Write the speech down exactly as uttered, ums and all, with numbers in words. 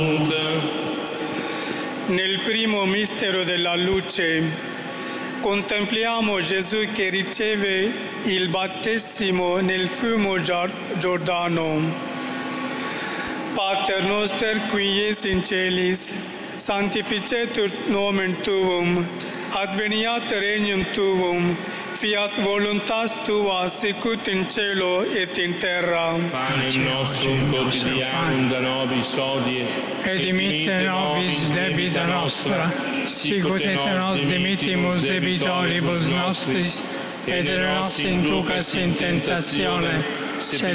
Nel primo mistero della luce contempliamo Gesù che riceve il battesimo nel fiume Giordano. Pater noster qui es in celis, sanctificetur nomen tuum, adveniat regnum tuum, fiat voluntas tua sicut in cielo et in terra. Panem nostrum quotidianum da nobis hodie, et dimitte nobis debita nostra, sicut et nos dimittimus debitoribus nostris, et ne nos inducas in tentazione, sed